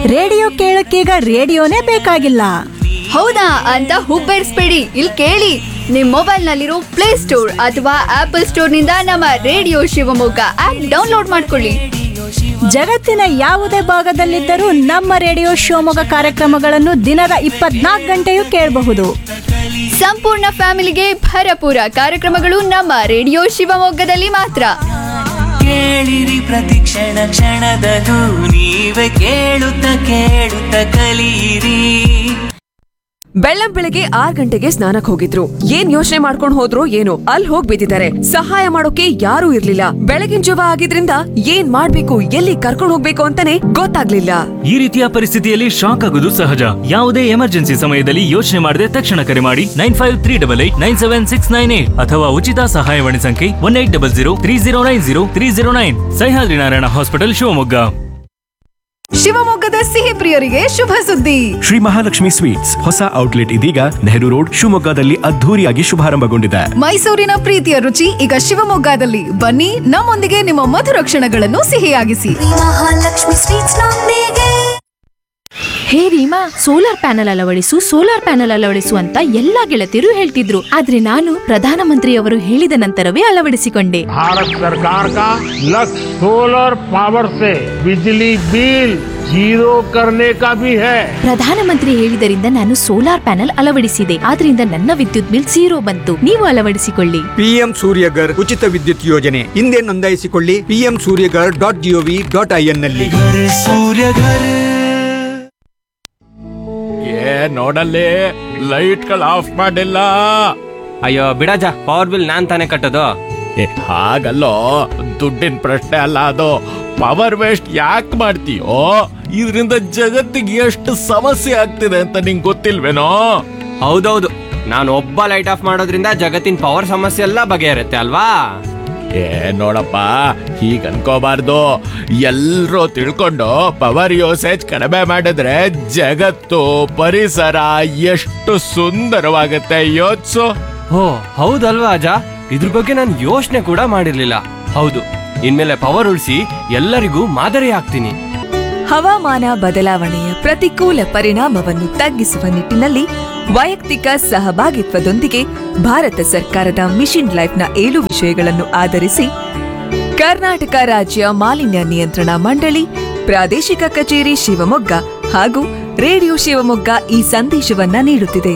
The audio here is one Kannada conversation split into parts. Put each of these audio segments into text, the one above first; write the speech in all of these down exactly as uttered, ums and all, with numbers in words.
ರೇಡಿಯೋ ಕೇಳಕ್ಕೀಗ ರೇಡಿಯೋನೇ ಬೇಕಾಗಿಲ್ಲ. ಹೌದಾ ಅಂತ ಹುಬ್ಬೇರಿಸ್ಬೇಡಿ, ಇಲ್ಲಿ ಕೇಳಿ. ನಿಮ್ ಮೊಬೈಲ್ ನಲ್ಲಿರೋ ಪ್ಲೇ ಸ್ಟೋರ್ ಅಥವಾ ಆಪಲ್ ಸ್ಟೋರ್ ನಿಂದ ನಮ್ಮ ರೇಡಿಯೋ ಶಿವಮೊಗ್ಗ ಆಪ್ ಡೌನ್ಲೋಡ್ ಮಾಡ್ಕೊಳ್ಳಿ. ಜಗತ್ತಿನ ಯಾವುದೇ ಭಾಗದಲ್ಲಿದ್ದರೂ ನಮ್ಮ ರೇಡಿಯೋ ಶಿವಮೊಗ್ಗ ಕಾರ್ಯಕ್ರಮಗಳನ್ನು ದಿನದ ಇಪ್ಪತ್ನಾಲ್ಕು ಗಂಟೆಯೂ ಕೇಳಬಹುದು. ಸಂಪೂರ್ಣ ಫ್ಯಾಮಿಲಿಗೆ ಭರಪೂರ ಕಾರ್ಯಕ್ರಮಗಳು ನಮ್ಮ ರೇಡಿಯೋ ಶಿವಮೊಗ್ಗದಲ್ಲಿ ಮಾತ್ರ. ಕೇಳಿರಿ ಪ್ರತಿ ಕ್ಷಣ ಕ್ಷಣದದು ನೀವೇ ಕೇಳುತ್ತ ಕೇಳುತ್ತ ಕಲಿಯಿರಿ. ಬೆಳ್ಳಂ ಬೆಳಗ್ಗೆ ಆರ್ ಗಂಟೆಗೆ ಸ್ನಾನಕ್ ಹೋಗಿದ್ರು. ಏನ್ ಯೋಚನೆ ಮಾಡ್ಕೊಂಡ್ ಹೋದ್ರು ಏನೋ, ಅಲ್ಲಿ ಹೋಗ್ ಬಿದ್ದಿದ್ದಾರೆ. ಸಹಾಯ ಮಾಡೋಕೆ ಯಾರೂ ಇರ್ಲಿಲ್ಲ. ಬೆಳಗಿನ ಜವ ಆಗಿದ್ರಿಂದ ಏನ್ ಮಾಡ್ಬೇಕು, ಎಲ್ಲಿ ಕರ್ಕೊಂಡ್ ಹೋಗ್ಬೇಕು ಅಂತಾನೆ ಗೊತ್ತಾಗ್ಲಿಲ್ಲ. ಈ ರೀತಿಯ ಪರಿಸ್ಥಿತಿಯಲ್ಲಿ ಶಾಕ್ ಆಗೋದು ಸಹಜ. ಯಾವುದೇ ಎಮರ್ಜೆನ್ಸಿ ಸಮಯದಲ್ಲಿ ಯೋಚನೆ ಮಾಡದೆ ತಕ್ಷಣ ಕರೆ ಮಾಡಿ nine five three double eight nine seven six nine eight ಅಥವಾ ಉಚಿತ ಸಹಾಯವಾಣಿ ಸಂಖ್ಯೆ one eight double zero three zero nine zero three zero nine. Sahyadri Narayana hospital Shivamogga. ಶಿವಮೊಗ್ಗದ ಸಿಹಿ ಪ್ರಿಯರಿಗೆ ಶುಭ ಸುದ್ದಿ. ಶ್ರೀ ಮಹಾಲಕ್ಷ್ಮಿ ಸ್ವೀಟ್ಸ್ ಹೊಸ ಔಟ್ಲೆಟ್ ಇದೀಗ ನೆಹರು ರೋಡ್ ಶಿವಮೊಗ್ಗದಲ್ಲಿ ಅದ್ಧೂರಿಯಾಗಿ ಶುಭಾರಂಭಗೊಂಡಿದೆ. ಮೈಸೂರಿನ ಪ್ರೀತಿಯ ರುಚಿ ಈಗ ಶಿವಮೊಗ್ಗದಲ್ಲಿ. ಬನ್ನಿ, ನಮ್ಮೊಂದಿಗೆ ನಿಮ್ಮ ಮಧುರ ಕ್ಷಣಗಳನ್ನು ಸಿಹಿಯಾಗಿಸಿ. ಮಹಾಲಕ್ಷ್ಮಿ ಸ್ವೀಟ್ಸ್ ನೊಂದಿಗೆ. ಹೇ Reema, solar panel ಅಳವಡಿಸು solar panel ಅಳವಡಿಸು ಅಂತ ಎಲ್ಲಾ ಗೆಳತಿಯರು ಹೇಳ್ತಿದ್ರು. ಆದ್ರೆ ನಾನು ಪ್ರಧಾನಮಂತ್ರಿಯವರು ಹೇಳಿದ ನಂತರವೇ ಅಳವಡಿಸಿಕೊಂಡೆ. ಭಾರತ ಸರ್ಕಾರ का लक्ष्य सोलर पावर से बिजली बिल जीरो करने का भी है. ಪ್ರಧಾನಮಂತ್ರಿ ಹೇಳಿದರಿಂದ ನಾನು ಸೋಲಾರ್ ಪ್ಯಾನೆಲ್ ಅಳವಡಿಸಿದೆ. ಆದ್ರಿಂದ ನನ್ನ ವಿದ್ಯುತ್ ಬಿಲ್ ಝೀರೋ ಬಂತು. ನೀವು ಅಳವಡಿಸಿಕೊಳ್ಳಿ. ಪಿಎಂ ಸೂರ್ಯಗರ್ ಉಚಿತ ವಿದ್ಯುತ್ ಯೋಜನೆ ಹಿಂದೆ ನೋಂದಾಯಿಸಿಕೊಳ್ಳಿ. PM Surya Ghar dot gov dot I N ನಲ್ಲಿ. ನೋಡಲ್ಲಿ ಲೈಟ್ ಗಳು ಆಫ್ ಮಾಡಿಲ್ಲ. ಅಯ್ಯೋ ಬಿಡಜ, ಪವರ್ ಬಿಲ್ ನಾನ್ ತಾನೇ ಕಟ್ಟೋದು. ಹಾಗಲ್ಲೋ, ದುಡ್ಡಿನ ಪ್ರಶ್ನೆ ಅಲ್ಲ ಅದು. ಪವರ್ ವೇಸ್ಟ್ ಯಾಕೆ ಮಾಡ್ತೀಯೋ? ಇದರಿಂದ ಜಗತ್ತಿಗೆ ಎಷ್ಟು ಸಮಸ್ಯೆ ಆಗ್ತಿದೆ ಅಂತ ನಿಂಗೆ ಗೊತ್ತಿಲ್ವೇನೋ? ಹೌದೌದು, ನಾನು ಒಬ್ಬ ಲೈಟ್ ಆಫ್ ಮಾಡೋದ್ರಿಂದ ಜಗತ್ತಿನ ಪವರ್ ಸಮಸ್ಯೆ ಎಲ್ಲ ಬಗೆಹರುತ್ತೆ ಅಲ್ವಾ? ಏ ನೋಡಪ್ಪ, ಹೀಗ ಅನ್ಕೋಬಾರ್ದು. ಎಲ್ರೂ ತಿಳ್ಕೊಂಡು ಪವರ್ ಯೂಸೇಜ್ ಕಡಿಮೆ ಮಾಡಿದ್ರೆ ಜಗತ್ತು ಪರಿಸರ ಎಷ್ಟು ಸುಂದರವಾಗುತ್ತೆ. ಯೋಚ್ಸು. ಓ ಹೌದಲ್ವಾ ಅಜ, ಇದ್ರ ಬಗ್ಗೆ ನಾನು ಯೋಚನೆ ಕೂಡ ಮಾಡಿರ್ಲಿಲ್ಲ. ಹೌದು, ಇನ್ಮೇಲೆ ಪವರ್ ಉಳಿಸಿ ಎಲ್ಲರಿಗೂ ಮಾದರಿ ಆಗ್ತೀನಿ. ಹವಾಮಾನ ಬದಲಾವಣೆಯ ಪ್ರತಿಕೂಲ ಪರಿಣಾಮವನ್ನು ತಗ್ಗಿಸುವ ನಿಟ್ಟಿನಲ್ಲಿ ವೈಯಕ್ತಿಕ ಸಹಭಾಗಿತ್ವದೊಂದಿಗೆ ಭಾರತ ಸರ್ಕಾರದ ಮಿಷನ್ ಲೈಫ್ನ ಏಳು ವಿಷಯಗಳನ್ನು ಆಧರಿಸಿ ಕರ್ನಾಟಕ ರಾಜ್ಯ ಮಾಲಿನ್ಯ ನಿಯಂತ್ರಣ ಮಂಡಳಿ, ಪ್ರಾದೇಶಿಕ ಕಚೇರಿ ಶಿವಮೊಗ್ಗ ಹಾಗೂ ರೇಡಿಯೋ ಶಿವಮೊಗ್ಗ ಈ ಸಂದೇಶವನ್ನ ನೀಡುತ್ತಿದೆ.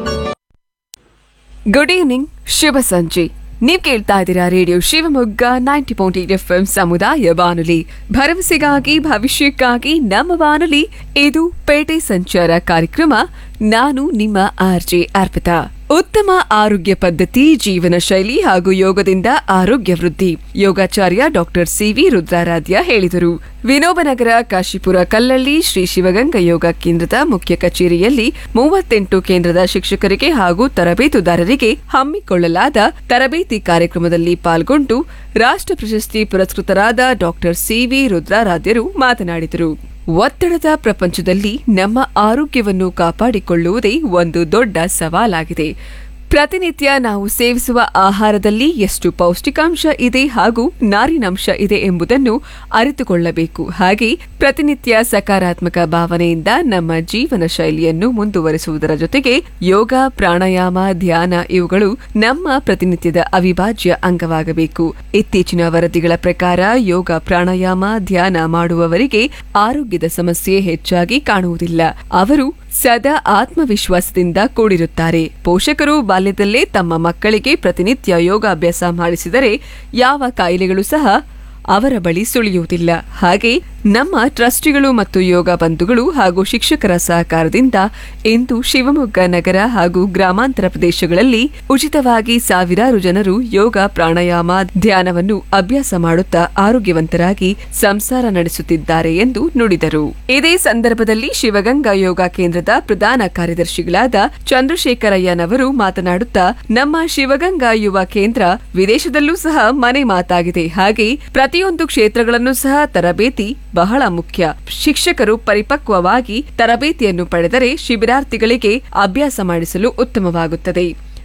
ಗುಡ್ ಈವ್ನಿಂಗ್, ಶುಭ ಸಂಜೆ. ನೀವ್ ಕೇಳ್ತಾ ಇದ್ದೀರಾ radio Shivamogga ninety point eight F M ಸಮುದಾಯ ಬಾನುಲಿ, ಭರವಸೆಗಾಗಿ ಭವಿಷ್ಯಕ್ಕಾಗಿ ನಮ್ಮ ಬಾನುಲಿ. ಇದು ಪೇಟೆ ಸಂಚಾರ ಕಾರ್ಯಕ್ರಮ. ನಾನು ನಿಮ್ಮ ಆರ್ಜೆ ಅರ್ಪಿತಾ. ಉತ್ತಮ ಆರೋಗ್ಯ ಪದ್ಧತಿ, ಜೀವನ ಶೈಲಿ ಹಾಗೂ ಯೋಗದಿಂದ ಆರೋಗ್ಯ ವೃದ್ಧಿ. ಯೋಗಾಚಾರ್ಯ ಡಾಕ್ಟರ್ ಸಿವಿ ರುದ್ರಾರಾಧ್ಯ ಹೇಳಿದರು. ವಿನೋಬನಗರ ಕಾಶಿಪುರ ಕಲ್ಲಳ್ಳಿ ಶ್ರೀ ಶಿವಗಂಗಾ ಯೋಗ ಕೇಂದ್ರದ ಮುಖ್ಯ ಕಚೇರಿಯಲ್ಲಿ ಮೂವತ್ತೆಂಟು ಕೇಂದ್ರದ ಶಿಕ್ಷಕರಿಗೆ ಹಾಗೂ ತರಬೇತುದಾರರಿಗೆ ಹಮ್ಮಿಕೊಳ್ಳಲಾದ ತರಬೇತಿ ಕಾರ್ಯಕ್ರಮದಲ್ಲಿ ಪಾಲ್ಗೊಂಡು ರಾಷ್ಟ್ರ ಪ್ರಶಸ್ತಿ ಪುರಸ್ಕೃತರಾದ ಡಾಕ್ಟರ್ ಸಿವಿ ರುದ್ರಾರಾಧ್ಯರು ಮಾತನಾಡಿದರು. ಒತ್ತಡದ ಪ್ರಪಂಚದಲ್ಲಿ ನಮ್ಮ ಆರೋಗ್ಯವನ್ನು ಕಾಪಾಡಿಕೊಳ್ಳುವುದೇ ಒಂದು ದೊಡ್ಡ ಸವಾಲಾಗಿದೆ. ಪ್ರತಿನಿತ್ಯ ನಾವು ಸೇವಿಸುವ ಆಹಾರದಲ್ಲಿ ಎಷ್ಟು ಪೌಷ್ಟಿಕಾಂಶ ಇದೆ ಹಾಗೂ ನಾರಿನಾಂಶ ಇದೆ ಎಂಬುದನ್ನು ಅರಿತುಕೊಳ್ಳಬೇಕು. ಹಾಗೆ ಪ್ರತಿನಿತ್ಯ ಸಕಾರಾತ್ಮಕ ಭಾವನೆಯಿಂದ ನಮ್ಮ ಜೀವನ ಶೈಲಿಯನ್ನು ಮುಂದುವರಿಸುವುದರ ಜೊತೆಗೆ ಯೋಗ, ಪ್ರಾಣಾಯಾಮ, ಧ್ಯಾನ ಇವುಗಳು ನಮ್ಮ ಪ್ರತಿನಿತ್ಯದ ಅವಿಭಾಜ್ಯ ಅಂಗವಾಗಬೇಕು. ಇತ್ತೀಚಿನ ವರದಿಗಳ ಪ್ರಕಾರ ಯೋಗ, ಪ್ರಾಣಾಯಾಮ, ಧ್ಯಾನ ಮಾಡುವವರಿಗೆ ಆರೋಗ್ಯದ ಸಮಸ್ಯೆ ಹೆಚ್ಚಾಗಿ ಕಾಣುವುದಿಲ್ಲ. ಅವರು ಸದಾ ಆತ್ಮವಿಶ್ವಾಸದಿಂದ ಕೂಡಿರುತ್ತಾರೆ. ಪೋಷಕರು ಬಾಲ್ಯದಲ್ಲೇ ತಮ್ಮ ಮಕ್ಕಳಿಗೆ ಪ್ರತಿನಿತ್ಯ ಯೋಗಾಭ್ಯಾಸ ಮಾಡಿಸಿದರೆ ಯಾವ ಕಾಯಿಲೆಗಳು ಸಹ ಅವರ ಬಳಿ ಸುಳಿಯುವುದಿಲ್ಲ. ಹಾಗೆ ನಮ್ಮ ಟ್ರಸ್ಟಿಗಳು ಮತ್ತು ಯೋಗ ಬಂಧುಗಳು ಹಾಗೂ ಶಿಕ್ಷಕರ ಸಹಕಾರದಿಂದ ಇಂದು ಶಿವಮೊಗ್ಗ ನಗರ ಹಾಗೂ ಗ್ರಾಮಾಂತರ ಪ್ರದೇಶಗಳಲ್ಲಿ ಉಚಿತವಾಗಿ ಸಾವಿರಾರು ಜನರು ಯೋಗ, ಪ್ರಾಣಾಯಾಮ, ಧ್ಯಾನವನ್ನು ಅಭ್ಯಾಸ ಮಾಡುತ್ತಾ ಆರೋಗ್ಯವಂತರಾಗಿ ಸಂಸಾರ ನಡೆಸುತ್ತಿದ್ದಾರೆ ಎಂದು ನುಡಿದರು. ಇದೇ ಸಂದರ್ಭದಲ್ಲಿ ಶಿವಗಂಗಾ ಯೋಗ ಕೇಂದ್ರದ ಪ್ರಧಾನ ಕಾರ್ಯದರ್ಶಿಗಳಾದ ಚಂದ್ರಶೇಖರಯ್ಯನವರು ಮಾತನಾಡುತ್ತಾ, ನಮ್ಮ ಶಿವಗಂಗಾ ಯುವ ಕೇಂದ್ರ ವಿದೇಶದಲ್ಲೂ ಸಹ ಮನೆ ಮಾತಾಗಿದೆ. ಹಾಗೆ ಪ್ರತಿಯೊಂದು ಕ್ಷೇತ್ರಗಳನ್ನು ಸಹ ತರಬೇತಿ ಬಹಳ ಮುಖ್ಯ. ಶಿಕ್ಷಕರು ಪರಿಪಕ್ವವಾಗಿ ತರಬೇತಿಯನ್ನು ಪಡೆದರೆ ಶಿಬಿರಾರ್ಥಿಗಳಿಗೆ ಅಭ್ಯಾಸ ಮಾಡಿಸಲು ಉತ್ತಮವಾಗುತ್ತದೆ.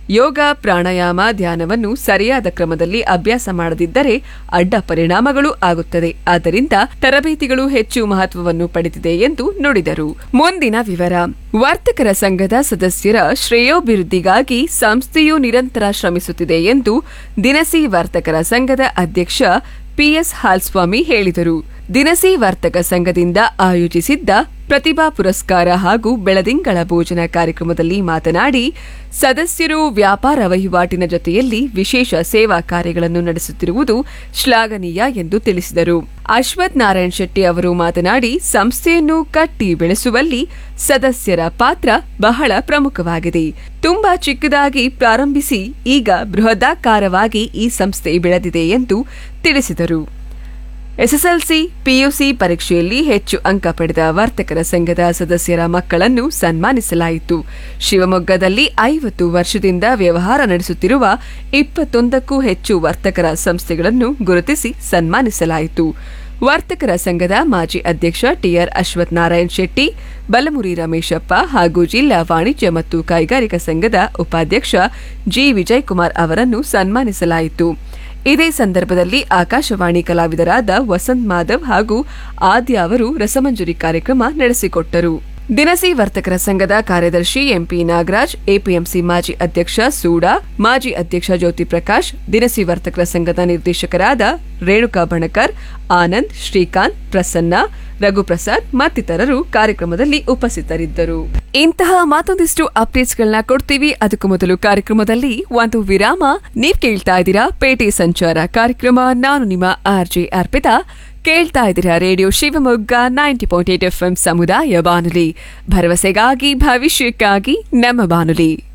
ಯೋಗ ಪ್ರಾಣಾಯಾಮ ಧ್ಯಾನವನ್ನು ಸರಿಯಾದ ಕ್ರಮದಲ್ಲಿ ಅಭ್ಯಾಸ ಮಾಡದಿದ್ದರೆ ಅಡ್ಡ ಪರಿಣಾಮಗಳು ಆಗುತ್ತದೆ. ಆದ್ದರಿಂದ ತರಬೇತಿಗಳು ಹೆಚ್ಚು ಮಹತ್ವವನ್ನು ಪಡೆದಿದೆ ಎಂದು ನುಡಿದರು. ಮುಂದಿನ ವಿವರ. ವರ್ತಕರ ಸಂಘದ ಸದಸ್ಯರ ಶ್ರೇಯೋಭಿವೃದ್ಧಿಗಾಗಿ ಸಂಸ್ಥೆಯು ನಿರಂತರ ಶ್ರಮಿಸುತ್ತಿದೆ ಎಂದು ದಿನಸಿ ವರ್ತಕರ ಸಂಘದ ಅಧ್ಯಕ್ಷ ಪಿಎಸ್ ಹಾಲ್ಸ್ವಾಮಿ ಹೇಳಿದರು. ದಿನಸಿ ವರ್ತಕ ಸಂಘದಿಂದ ಆಯೋಜಿಸಿದ್ದ ಪ್ರತಿಭಾ ಪುರಸ್ಕಾರ ಹಾಗೂ ಬೆಳದಿಂಗಳ ಭೋಜನ ಕಾರ್ಯಕ್ರಮದಲ್ಲಿ ಮಾತನಾಡಿ, ಸದಸ್ಯರು ವ್ಯಾಪಾರ ವಹಿವಾಟಿನ ಜೊತೆಯಲ್ಲಿ ವಿಶೇಷ ಸೇವಾ ಕಾರ್ಯಗಳನ್ನು ನಡೆಸುತ್ತಿರುವುದು ಶ್ಲಾಘನೀಯ ಎಂದು ತಿಳಿಸಿದರು. ಅಶ್ವಥ್ ನಾರಾಯಣ್ ಶೆಟ್ಟಿ ಅವರು ಮಾತನಾಡಿ, ಸಂಸ್ಥೆಯನ್ನು ಕಟ್ಟಿ ಬೆಳೆಸುವಲ್ಲಿ ಸದಸ್ಯರ ಪಾತ್ರ ಬಹಳ ಪ್ರಮುಖವಾಗಿದೆ. ತುಂಬಾ ಚಿಕ್ಕದಾಗಿ ಪ್ರಾರಂಭಿಸಿ ಈಗ ಬೃಹದಾಕಾರವಾಗಿ ಈ ಸಂಸ್ಥೆ ಬೆಳೆದಿದೆ ಎಂದು ತಿಳಿಸಿದರು. ಎಸ್ಎಸ್ಎಲ್ಸಿ ಪಿಯುಸಿ ಪರೀಕ್ಷೆಯಲ್ಲಿ ಹೆಚ್ಚು ಅಂಕ ಪಡೆದ ವರ್ತಕರ ಸಂಘದ ಸದಸ್ಯರ ಮಕ್ಕಳನ್ನು ಸನ್ಮಾನಿಸಲಾಯಿತು. ಶಿವಮೊಗ್ಗದಲ್ಲಿ ಐವತ್ತು ವರ್ಷದಿಂದ ವ್ಯವಹಾರ ನಡೆಸುತ್ತಿರುವ ಇಪ್ಪತ್ತೊಂದಕ್ಕೂ ಹೆಚ್ಚು ವರ್ತಕರ ಸಂಸ್ಥೆಗಳನ್ನು ಗುರುತಿಸಿ ಸನ್ಮಾನಿಸಲಾಯಿತು. ವರ್ತಕರ ಸಂಘದ ಮಾಜಿ ಅಧ್ಯಕ್ಷ ಟಿಆರ್ ಅಶ್ವಥ್ ನಾರಾಯಣ್ ಶೆಟ್ಟಿ, ಬಲಮುರಿ ರಮೇಶಪ್ಪ ಹಾಗೂ ಜಿಲ್ಲಾ ವಾಣಿಜ್ಯ ಮತ್ತು ಕೈಗಾರಿಕಾ ಸಂಘದ ಉಪಾಧ್ಯಕ್ಷ ಜಿ ವಿಜಯಕುಮಾರ್ ಅವರನ್ನು ಸನ್ಮಾನಿಸಲಾಯಿತು. ಇದೇ ಸಂದರ್ಭದಲ್ಲಿ ಆಕಾಶವಾಣಿ ಕಲಾವಿದರಾದ ವಸಂತ್ ಮಾಧವ್ ಹಾಗೂ ಆದ್ಯ ಅವರು ರಸಮಂಜರಿ ಕಾರ್ಯಕ್ರಮ ನಡೆಸಿಕೊಟ್ಟರು. ದಿನಸಿ ವರ್ತಕರ ಸಂಘದ ಕಾರ್ಯದರ್ಶಿ ಎಂಪಿ ನಾಗರಾಜ್, ಎಪಿಎಂಸಿ ಮಾಜಿ ಅಧ್ಯಕ್ಷ ಸೂಡಾ, ಮಾಜಿ ಅಧ್ಯಕ್ಷ ಜ್ಯೋತಿ ಪ್ರಕಾಶ್, ದಿನಸಿ ವರ್ತಕರ ಸಂಘದ ನಿರ್ದೇಶಕರಾದ ರೇಣುಕಾ ಬಣಕರ್, ಆನಂದ್, ಶ್ರೀಕಾಂತ್, ಪ್ರಸನ್ನ, ರಘುಪ್ರಸಾದ್ ಮತ್ತಿತರರು ಕಾರ್ಯಕ್ರಮದಲ್ಲಿ ಉಪಸ್ಥಿತರಿದ್ದರು. ಇಂತಹ ಮತ್ತೊಂದಿಷ್ಟು ಅಪ್ಡೇಟ್ಸ್ಗಳನ್ನ ಕೊಡ್ತೀವಿ. ಅದಕ್ಕೂ ಮೊದಲು ಕಾರ್ಯಕ್ರಮದಲ್ಲಿ ಒಂದು ವಿರಾಮ. ನೀವ್ ಕೇಳ್ತಾ ಇದ್ದೀರಾ ಪೇಟೆ ಸಂಚಾರ ಕಾರ್ಯಕ್ರಮ. ನಾನು ನಿಮ್ಮ ಆರ್ ಜೆ ಅರ್ಪಿತಾ. ಕೇಳ್ತಾ ಇದ್ದೀರಾ radio Shivamogga ninety point eight F M ಸಮುದಾಯ ಬಾನುಲಿ, ಭರವಸೆಗಾಗಿ ಭವಿಷ್ಯಕ್ಕಾಗಿ ನಮ್ಮ ಬಾನುಲಿ.